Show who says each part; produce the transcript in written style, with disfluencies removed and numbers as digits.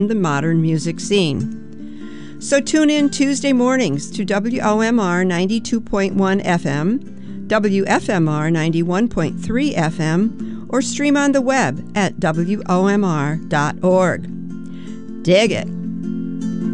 Speaker 1: the modern music scene. So tune in Tuesday mornings to WOMR 92.1 FM, WFMR 91.3 FM, or stream on the web at WOMR.org. Dig it!